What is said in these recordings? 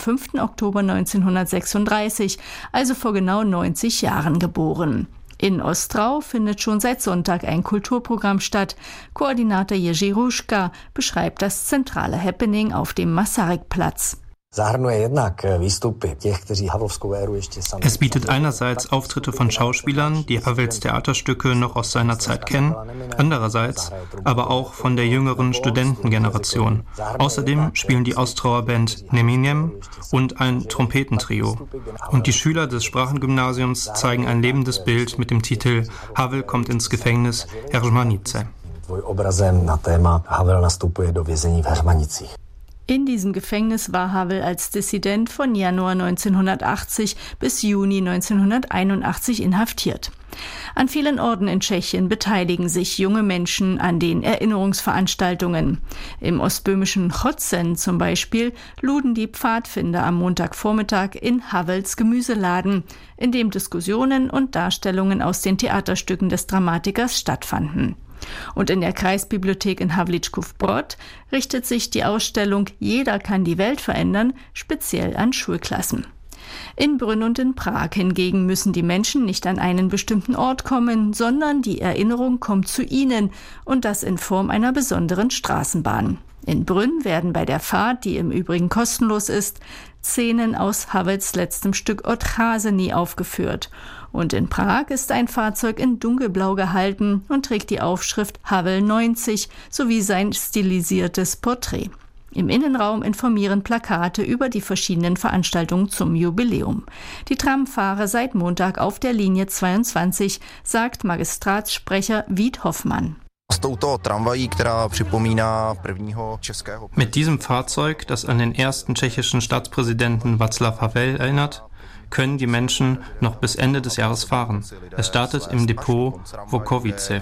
5. Oktober 1936, also vor genau 90 Jahren geboren. In Ostrau findet schon seit Sonntag ein Kulturprogramm statt. Koordinator Jerzy Ruschka beschreibt das zentrale Happening auf dem Masarykplatz. Es bietet einerseits Auftritte von Schauspielern, die Havels Theaterstücke noch aus seiner Zeit kennen, andererseits aber auch von der jüngeren Studentengeneration. Außerdem spielen die Ostrauer Band Neminjem und ein Trompetentrio. Und die Schüler des Sprachengymnasiums zeigen ein lebendes Bild mit dem Titel Havel kommt ins Gefängnis Herzmanice. In diesem Gefängnis war Havel als Dissident von Januar 1980 bis Juni 1981 inhaftiert. An vielen Orten in Tschechien beteiligen sich junge Menschen an den Erinnerungsveranstaltungen. Im ostböhmischen Chotzen zum Beispiel luden die Pfadfinder am Montagvormittag in Havels Gemüseladen, in dem Diskussionen und Darstellungen aus den Theaterstücken des Dramatikers stattfanden. Und in der Kreisbibliothek in Havlíčkův-Brod richtet sich die Ausstellung Jeder kann die Welt verändern speziell an Schulklassen. In Brünn und in Prag hingegen müssen die Menschen nicht an einen bestimmten Ort kommen, sondern die Erinnerung kommt zu ihnen und das in Form einer besonderen Straßenbahn. In Brünn werden bei der Fahrt, die im Übrigen kostenlos ist, Szenen aus Havels letztem Stück Odcházení aufgeführt. Und in Prag ist ein Fahrzeug in dunkelblau gehalten und trägt die Aufschrift Havel 90 sowie sein stilisiertes Porträt. Im Innenraum informieren Plakate über die verschiedenen Veranstaltungen zum Jubiläum. Die Tram fahre seit Montag auf der Linie 22, sagt Magistratssprecher Vít Hoffmann. Mit diesem Fahrzeug, das an den ersten tschechischen Staatspräsidenten Václav Havel erinnert, können die Menschen noch bis Ende des Jahres fahren. Es startet im Depot Vokovice.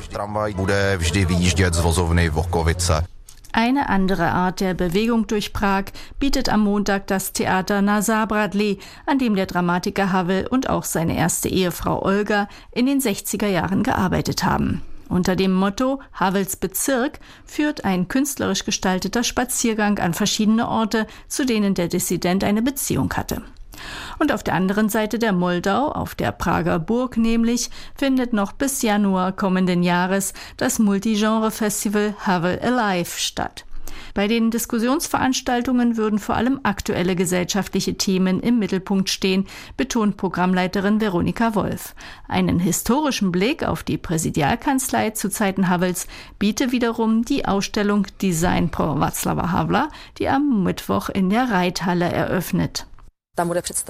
Eine andere Art der Bewegung durch Prag bietet am Montag das Theater Na Zábradlí, an dem der Dramatiker Havel und auch seine erste Ehefrau Olga in den 60er Jahren gearbeitet haben. Unter dem Motto Havels Bezirk führt ein künstlerisch gestalteter Spaziergang an verschiedene Orte, zu denen der Dissident eine Beziehung hatte. Und auf der anderen Seite der Moldau, auf der Prager Burg nämlich, findet noch bis Januar kommenden Jahres das Multigenre-Festival Havel Alive statt. Bei den Diskussionsveranstaltungen würden vor allem aktuelle gesellschaftliche Themen im Mittelpunkt stehen, betont Programmleiterin Veronika Wolf. Einen historischen Blick auf die Präsidialkanzlei zu Zeiten Havels biete wiederum die Ausstellung Design pro Václava Havla, die am Mittwoch in der Reithalle eröffnet. Dort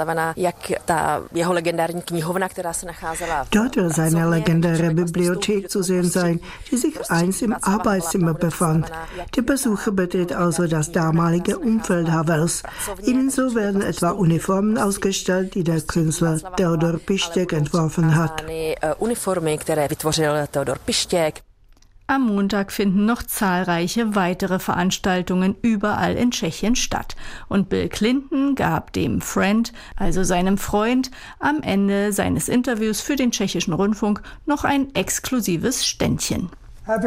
wird seine legendäre Bibliothek zu sehen sein, die sich einst im Arbeitszimmer befand. Der Besucher betritt also das damalige Umfeld Havels. Ebenso werden etwa Uniformen ausgestellt, die der Künstler Theodor Pištěk entworfen hat. Am Montag finden noch zahlreiche weitere Veranstaltungen überall in Tschechien statt. Und Bill Clinton gab dem Friend, also seinem Freund, am Ende seines Interviews für den tschechischen Rundfunk noch ein exklusives Ständchen.